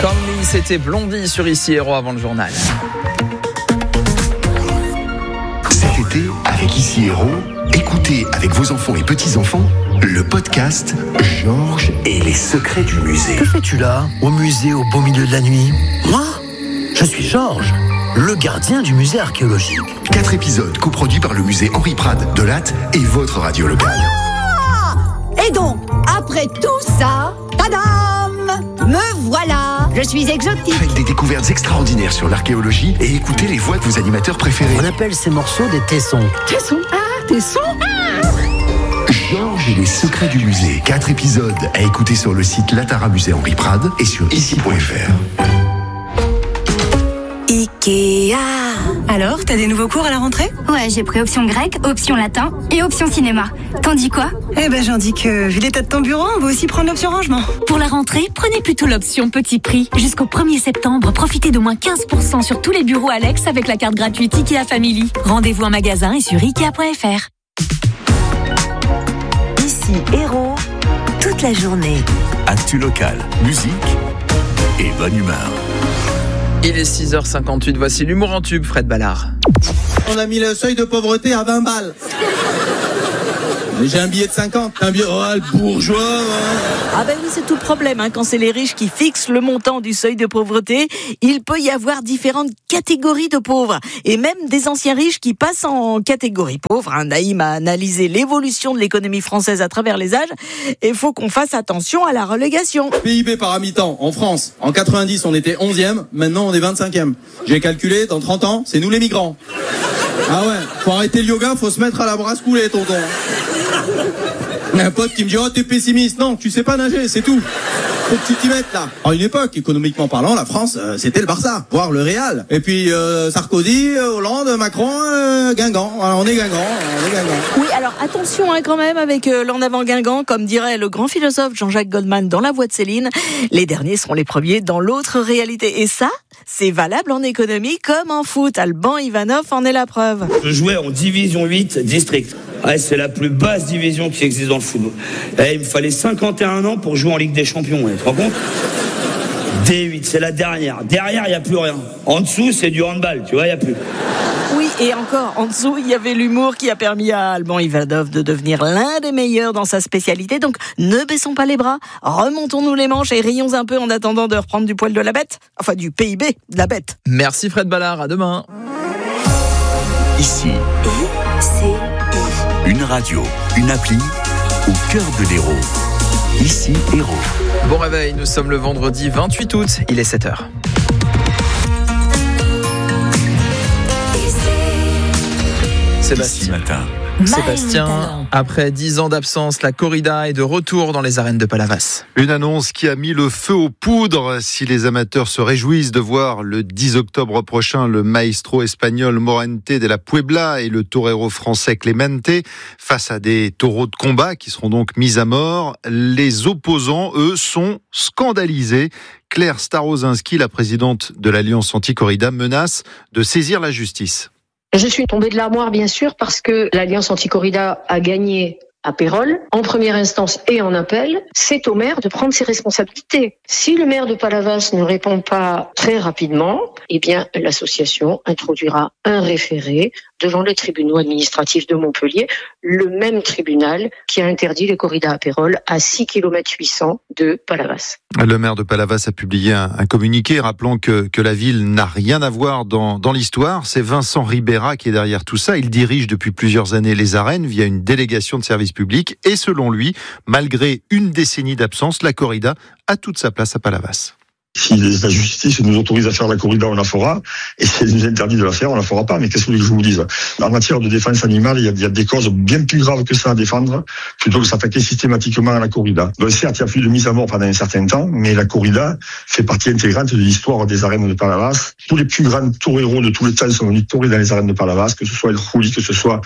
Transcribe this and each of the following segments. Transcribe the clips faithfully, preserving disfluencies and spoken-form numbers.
Conley, c'était Blondie sur Ici Héros avant le journal. Cet été, avec Ici Héros, écoutez avec vos enfants et petits-enfants le podcast Georges et les secrets du musée. Que fais-tu là, au musée au beau milieu de la nuit? Moi, je suis Georges, le gardien du musée archéologique. Quatre épisodes coproduits par le musée Henri Prade de Latte et votre radio locale. Ah! Et donc, après tout ça, tadam! Me voilà! Je suis exotique. Faites des découvertes extraordinaires sur l'archéologie et écoutez les voix de vos animateurs préférés. On appelle ces morceaux des tessons. Tessons? Ah, tessons? Ah! Georges et les secrets du musée. Quatre épisodes à écouter sur le site Latara Musée Henri Prade et sur ici point f r. Ikea. Alors, t'as des nouveaux cours à la rentrée? Ouais, j'ai pris option grec, option latin et option cinéma. T'en dis quoi? Eh ben, j'en dis que, vu l'état de ton bureau, on va aussi prendre l'option rangement. Pour la rentrée, prenez plutôt l'option petit prix. Jusqu'au premier septembre, profitez d'au moins quinze pour cent sur tous les bureaux Alex avec la carte gratuite Ikea Family. Rendez-vous en magasin et sur ikea point f r. Ici Héros, toute la journée. Actu local, musique et bonne humeur. Il est six heures cinquante-huit, voici l'humour en tube, Fred Ballard. On a mis le seuil de pauvreté à vingt balles. Mais j'ai un billet de cinquante. Un billet, oh, le bourgeois. Ouais. Ah ben oui, c'est tout le problème. Hein. Quand c'est les riches qui fixent le montant du seuil de pauvreté, il peut y avoir différentes catégories de pauvres. Et même des anciens riches qui passent en catégorie pauvre. Hein. Naïm a analysé l'évolution de l'économie française à travers les âges. Et il faut qu'on fasse attention à la relégation. P I B par habitant en France. En quatre-vingt-dix, on était onzième. Maintenant, on est vingt-cinquième. J'ai calculé, dans trente ans, c'est nous les migrants. Ah ouais, faut arrêter le yoga, faut se mettre à la brasse coulée, tonton. Il y a un pote qui me dit « Oh, t'es pessimiste !» Non, tu sais pas nager, c'est tout. Faut que tu t'y mettes, là. À une époque, économiquement parlant, la France, euh, c'était le Barça, voire le Real. Et puis, euh, Sarkozy, Hollande, Macron, euh, Guingamp. Alors, on est Guingamp, on est Guingamp. Oui, alors attention hein, quand même avec euh, l'en avant Guingamp, comme dirait le grand philosophe Jean-Jacques Goldman dans La Voix de Céline. Les derniers seront les premiers dans l'autre réalité. Et ça, c'est valable en économie comme en foot. Alban Ivanov en est la preuve. Je jouais en division huit district. Ouais, c'est la plus basse division qui existe dans le football. Et il me fallait cinquante et un ans pour jouer en Ligue des Champions. Tu te rends compte ? D huit, c'est la dernière. Derrière, il n'y a plus rien. En dessous, c'est du handball. Tu vois, il n'y a plus. Oui, et encore, en dessous, il y avait l'humour qui a permis à Alban Ivanov de devenir l'un des meilleurs dans sa spécialité. Donc, ne baissons pas les bras, remontons-nous les manches et rions un peu en attendant de reprendre du poil de la bête. Enfin, du P I B de la bête. Merci Fred Ballard, à demain. Ici, C'est une radio, une appli au cœur de l'Hérault. Ici Héros. Bon réveil, nous sommes le vendredi vingt-huit août, il est sept heures. Sébastien. Ici matin. Sébastien, après dix ans d'absence, la corrida est de retour dans les arènes de Palavas. Une annonce qui a mis le feu aux poudres. Si les amateurs se réjouissent de voir le dix octobre prochain le maestro espagnol Morente de la Puebla et le torero français Clemente face à des taureaux de combat qui seront donc mis à mort, les opposants, eux, sont scandalisés. Claire Starosinski, la présidente de l'Alliance anti-corrida, menace de saisir la justice. Je suis tombée de l'armoire, bien sûr, parce que l'Alliance anti-corrida a gagné à Pérols, en première instance et en appel. C'est au maire de prendre ses responsabilités. Si le maire de Palavas ne répond pas très rapidement, eh bien, l'association introduira un référé devant les tribunaux administratifs de Montpellier, le même tribunal qui a interdit les corridas à Pérols à six kilomètres huit cents de Palavas. Le maire de Palavas a publié un, un communiqué rappelant que, que la ville n'a rien à voir dans, dans l'histoire. C'est Vincent Ribera qui est derrière tout ça. Il dirige depuis plusieurs années les arènes via une délégation de service public. Et selon lui, malgré une décennie d'absence, la corrida a toute sa place à Palavas. Si la justice nous autorise à faire la corrida, on la fera. Et si elle nous interdit de la faire, on la fera pas. Mais qu'est-ce que je vous dise? En matière de défense animale, il y, a, il y a des causes bien plus graves que ça à défendre, plutôt que s'attaquer systématiquement à la corrida. Donc certes, il y a plus de mise à mort pendant un certain temps, mais la corrida fait partie intégrante de l'histoire des arènes de Palavas. Tous les plus grands toreros de tous les temps sont venus torer dans les arènes de Palavas, que ce soit El Juli, que ce soit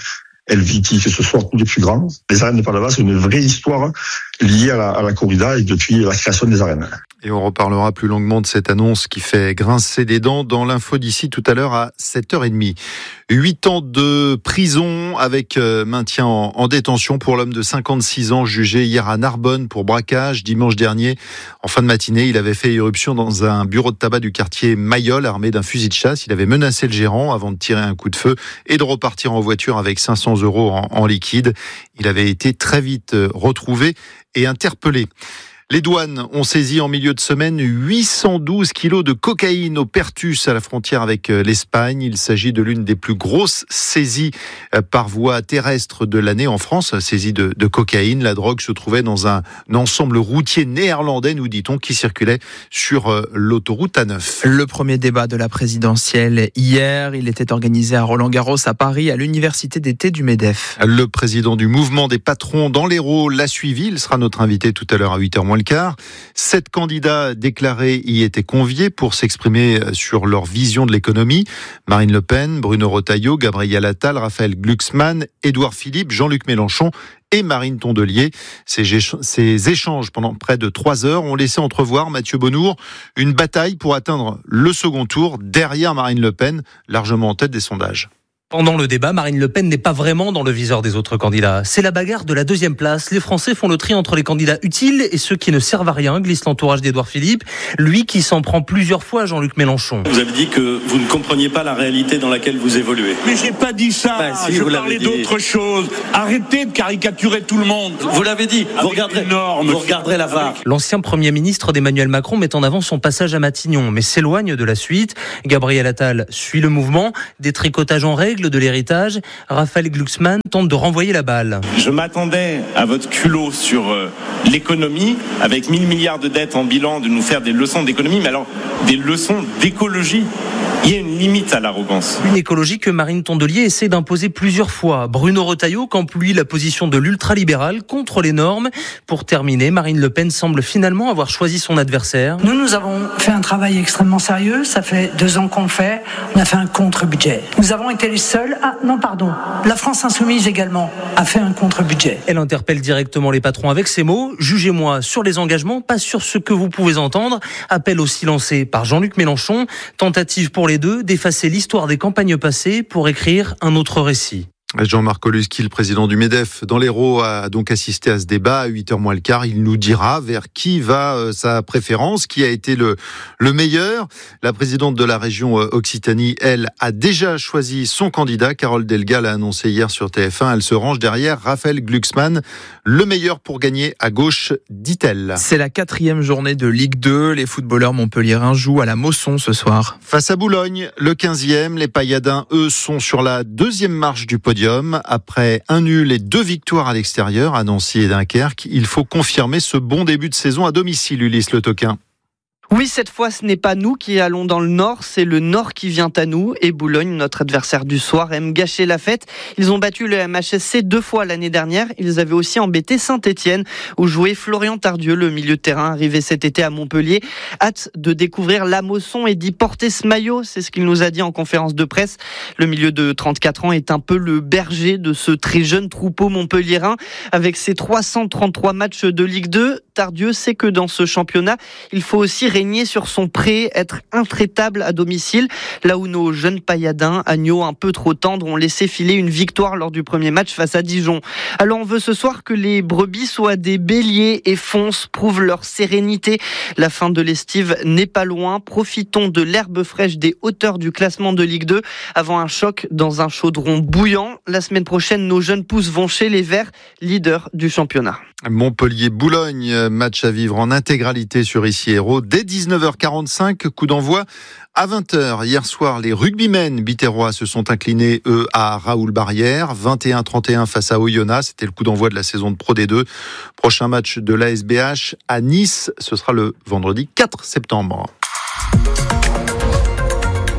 Helvétie, que ce soit tous les plus grands. Les arènes de Palavas, c'est une vraie histoire liée à la, à la corrida et depuis la création des arènes. Et on reparlera plus longuement de cette annonce qui fait grincer des dents dans l'info d'ici tout à l'heure à sept heures trente. Huit ans de prison avec maintien en, en détention pour l'homme de cinquante-six ans jugé hier à Narbonne pour braquage dimanche dernier. En fin de matinée, il avait fait irruption dans un bureau de tabac du quartier Mayol armé d'un fusil de chasse. Il avait menacé le gérant avant de tirer un coup de feu et de repartir en voiture avec cinq cents euros en, en liquide. Il avait été très vite retrouvé et interpellé. Les douanes ont saisi en milieu de semaine huit cent douze kilos de cocaïne au Pertus à la frontière avec l'Espagne. Il s'agit de l'une des plus grosses saisies par voie terrestre de l'année en France. Saisie de, de cocaïne, la drogue se trouvait dans un, un ensemble routier néerlandais, nous dit-on, qui circulait sur l'autoroute A neuf. Le premier débat de la présidentielle hier, il était organisé à Roland-Garros à Paris, à l'université d'été du MEDEF. Le président du mouvement des patrons dans l'Hérault l'a suivi. Il sera notre invité tout à l'heure à huit heures moins le quart. Sept candidats déclarés y étaient conviés pour s'exprimer sur leur vision de l'économie. Marine Le Pen, Bruno Retailleau, Gabriel Attal, Raphaël Glucksmann, Édouard Philippe, Jean-Luc Mélenchon et Marine Tondelier. Ces, ces échanges pendant près de trois heures ont laissé entrevoir, Mathieu Bonnour, une bataille pour atteindre le second tour derrière Marine Le Pen, largement en tête des sondages. Pendant le débat, Marine Le Pen n'est pas vraiment dans le viseur des autres candidats. C'est la bagarre de la deuxième place. Les Français font le tri entre les candidats utiles et ceux qui ne servent à rien, glisse l'entourage d'Édouard Philippe, lui qui s'en prend plusieurs fois à Jean-Luc Mélenchon. Vous avez dit que vous ne compreniez pas la réalité dans laquelle vous évoluez. Mais j'ai pas dit ça, bah, si, je parlais d'autre chose. Arrêtez de caricaturer tout le monde. Vous l'avez dit, vous regarderez, énorme, vous regarderez la V A R. L'ancien Premier ministre d'Emmanuel Macron met en avant son passage à Matignon, mais s'éloigne de la suite. Gabriel Attal suit le mouvement, détricotage en règle de l'héritage. Raphaël Glucksmann tente de renvoyer la balle. Je m'attendais à votre culot sur euh, l'économie, avec mille milliards de dettes en bilan, de nous faire des leçons d'économie, mais alors des leçons d'écologie. Il y a une limite à l'arrogance. Une écologie que Marine Tondelier essaie d'imposer plusieurs fois. Bruno Retailleau campe lui la position de l'ultralibéral contre les normes. Pour terminer, Marine Le Pen semble finalement avoir choisi son adversaire. Nous, nous avons fait un travail extrêmement sérieux. Ça fait deux ans qu'on le fait. On a fait un contre-budget. Nous avons été les seuls... Ah non, pardon. La France Insoumise également a fait un contre-budget. Elle interpelle directement les patrons avec ces mots. Jugez-moi sur les engagements, pas sur ce que vous pouvez entendre. Appel aussi lancé par Jean-Luc Mélenchon. Tentative pour les deux d'effacer l'histoire des campagnes passées pour écrire un autre récit. Jean-Marc Koluski, le président du MEDEF dans l'Hérault, a donc assisté à ce débat à huit heures moins le quart. Il nous dira vers qui va euh, sa préférence, qui a été le, le meilleur. La présidente de la région euh, Occitanie, elle, a déjà choisi son candidat. Carole Delga l'a annoncé hier sur T F un. Elle se range derrière Raphaël Glucksmann, le meilleur pour gagner à gauche, dit-elle. C'est la quatrième journée de Ligue deux. Les footballeurs montpelliérains jouent à la Mosson ce soir. Face à Boulogne, le quinzième, les Payadins, eux, sont sur la deuxième marche du podium. Après un nul et deux victoires à l'extérieur, à Nancy et Dunkerque, il faut confirmer ce bon début de saison à domicile, Ulysse Le Toquin. Oui, cette fois, ce n'est pas nous qui allons dans le Nord, c'est le Nord qui vient à nous. Et Boulogne, notre adversaire du soir, aime gâcher la fête. Ils ont battu le M H S C deux fois l'année dernière. Ils avaient aussi embêté Saint-Étienne, où jouait Florian Tardieu, le milieu de terrain arrivé cet été à Montpellier. Hâte de découvrir la Mosson et d'y porter ce maillot, c'est ce qu'il nous a dit en conférence de presse. Le milieu de trente-quatre ans est un peu le berger de ce très jeune troupeau montpelliérain. Avec ses trois cent trente-trois matchs de Ligue deux, Tardieu sait que dans ce championnat, il faut aussi régner sur son pré, être intraitable à domicile, là où nos jeunes pailladins, agneaux un peu trop tendres, ont laissé filer une victoire lors du premier match face à Dijon. Alors on veut ce soir que les brebis soient des béliers et foncent, prouvent leur sérénité. La fin de l'estive n'est pas loin. Profitons de l'herbe fraîche des hauteurs du classement de Ligue deux avant un choc dans un chaudron bouillant. La semaine prochaine, nos jeunes pousses vont chez les Verts, leaders du championnat. Montpellier-Boulogne, match à vivre en intégralité sur Ici Hérault dès dix-neuf heures quarante-cinq, coup d'envoi à vingt heures. Hier soir, les rugbymen biterrois se sont inclinés, eux, à Raoul-Barrière, vingt et un trente et un face à Oyonnax. C'était le coup d'envoi de la saison de Pro D deux. Prochain match de l'A S B H à Nice, ce sera le vendredi quatre septembre.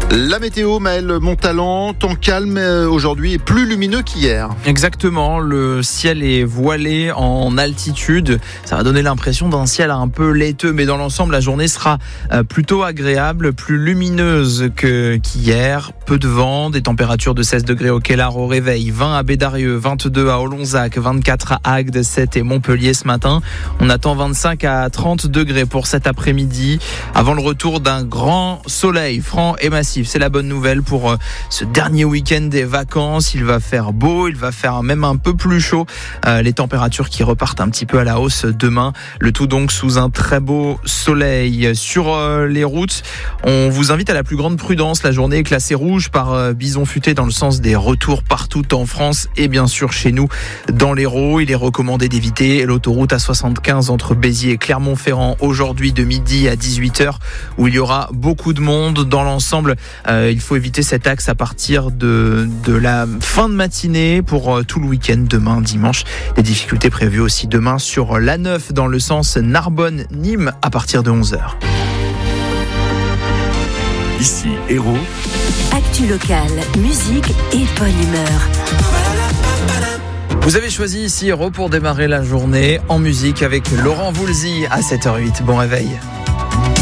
La météo, Maël Montalan, temps calme aujourd'hui et plus lumineux qu'hier. Exactement, le ciel est voilé en altitude. Ça va donner l'impression d'un ciel un peu laiteux, mais dans l'ensemble, la journée sera plutôt agréable, plus lumineuse que qu'hier. Peu de vent, des températures de seize degrés au Kellar au réveil, vingt à Bédarieux, vingt-deux à Olonzac, vingt-quatre à Agde, sept et Montpellier ce matin. On attend vingt-cinq à trente degrés pour cet après-midi, avant le retour d'un grand soleil franc et massif. C'est la bonne nouvelle pour ce dernier week-end des vacances. Il va faire beau, il va faire même un peu plus chaud. Euh, les températures qui repartent un petit peu à la hausse demain. Le tout donc sous un très beau soleil. Sur euh, les routes, on vous invite à la plus grande prudence. La journée est classée rouge par euh, Bison Futé dans le sens des retours partout en France et bien sûr chez nous dans l'Hérault. Il est recommandé d'éviter l'autoroute A soixante-quinze entre Béziers et Clermont-Ferrand aujourd'hui de midi à dix-huit heures où il y aura beaucoup de monde. Dans l'ensemble, euh, il faut éviter cet axe à partir de, de la fin de matinée pour euh, tout le week-end, demain, dimanche. Des difficultés prévues aussi demain sur l'A neuf dans le sens Narbonne-Nîmes à partir de onze heures. Ici, Hérault. Actu locale, musique et bonne humeur. Vous avez choisi ici Hérault pour démarrer la journée en musique avec Laurent Voulzy à sept heures huit. Bon réveil.